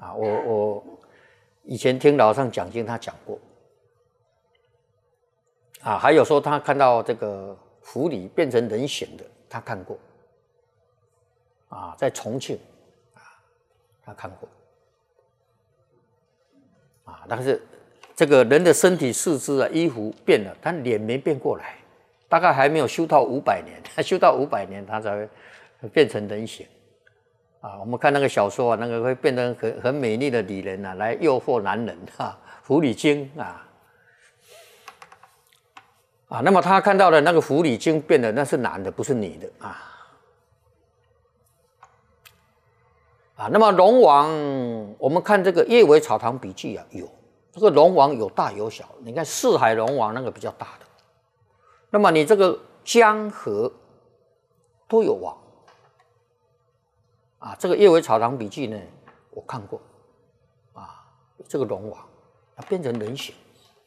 啊，我以前听老和尚讲经，他讲过啊，还有说他看到这个狐狸变成人形的，他看过啊，在重庆啊，他看过啊，但是这个人的身体四肢啊，衣服变了，但脸没变过来，大概还没有修到500年，他修到500年，他才会变成人形。啊，我们看那个小说啊，那个会变成很美丽的女人啊，来诱惑男人啊，狐狸精啊，那么他看到的那个狐狸精变的那是男的，不是女的那么龙王，我们看这个《叶尾草堂笔记》啊，有这个龙王有大有小，你看四海龙王那个比较大的，那么你这个江河都有王。这个《叶尾草堂笔记》呢，我看过，这个龙王，它变成人形，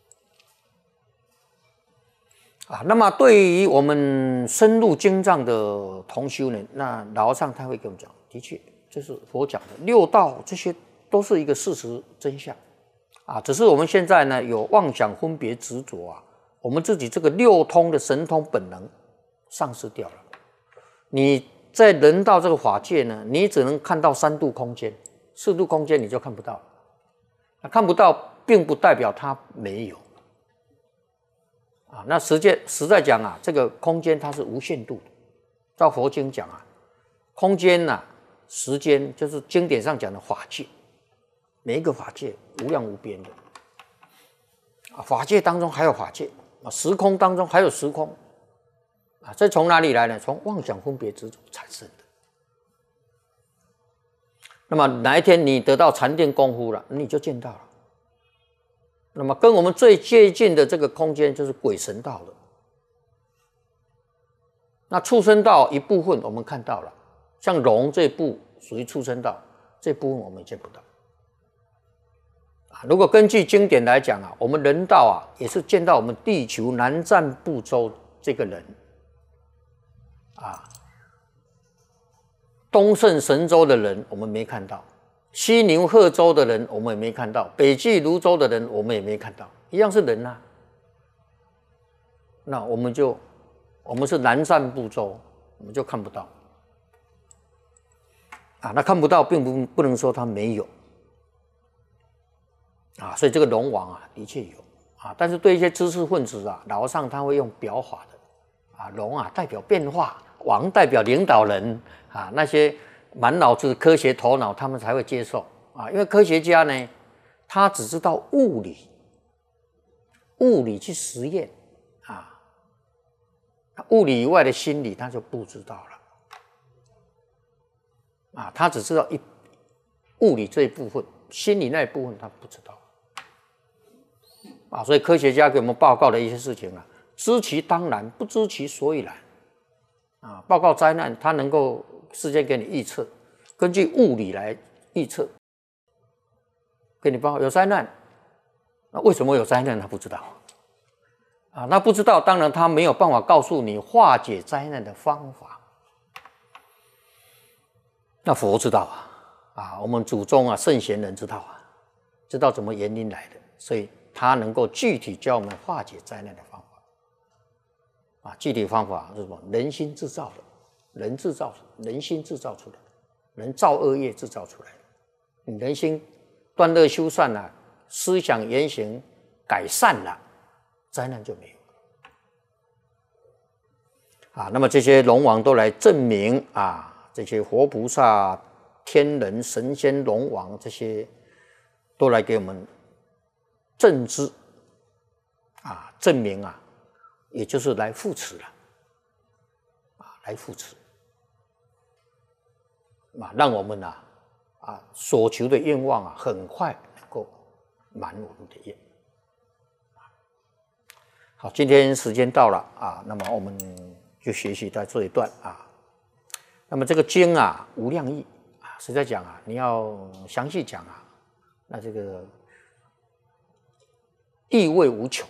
那么对于我们深入经藏的同修呢，那老和尚他会跟我们讲，的确，就是佛讲的六道，这些都是一个事实真相，只是我们现在呢有妄想分别执着我们自己这个六通的神通本能丧失掉了，你。在人道这个法界呢，你只能看到3度空间，4度空间你就看不到。看不到，并不代表它没有那实在讲这个空间它是无限度的。照佛经讲空间时间就是经典上讲的法界，每一个法界无量无边的法界当中还有法界时空当中还有时空。这从哪里来呢？从妄想分别执着产生的。那么哪一天你得到禅定功夫了，你就见到了。那么跟我们最接近的这个空间就是鬼神道了。那畜生道一部分我们看到了，像龙这一部属于畜生道，这部分我们见不到。如果根据经典来讲我们人道也是见到我们地球南瞻部洲这个人。东胜神州的人我们没看到，西牛贺州的人我们也没看到，北俱泸州的人我们也没看到，一样是人那我们是南瞻部洲，我们就看不到那看不到并不能说它没有所以这个龙王的确有但是对一些知识分子老和尚他会用表法的龙代表变化，王代表领导人那些满脑子科学头脑他们才会接受因为科学家呢他只知道物理去实验物理以外的心理他就不知道了他只知道物理这一部分，心理那一部分他不知道所以科学家给我们报告的一些事情知其当然，不知其所以然报告灾难，它能够事先给你预测，根据物理来预测，给你报告有灾难，那为什么有灾难？他不知道那不知道，当然他没有办法告诉你化解灾难的方法。那佛知道我们祖宗圣贤人知道知道怎么原因来的，所以他能够具体教我们化解灾难的方法。具体方法是什么？人心制造的，人心制造出来的，人造恶业制造出来的。你人心断恶修善思想言行改善了，灾难就没有那么这些龙王都来证明这些活菩萨、天人、神仙、龙王这些都来给我们证知证明也就是来扶持了来扶持让我们所求的愿望很快能够满我们的愿。好，今天时间到了那么我们就学习到这一段那么这个经无量义实在讲你要详细讲那这个意味无穷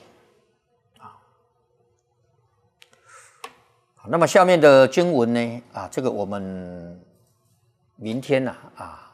那么下面的经文呢这个我们明天